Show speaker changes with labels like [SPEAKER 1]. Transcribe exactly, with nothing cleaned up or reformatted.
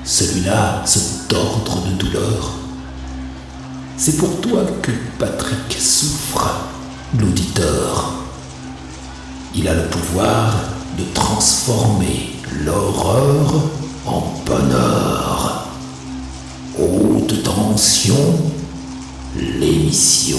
[SPEAKER 1] celui-là se tordre de douleur. C'est pour toi que Patrick souffre, l'auditeur. Il a le pouvoir de transformer l'horreur en bonheur. Haute tension, l'émission.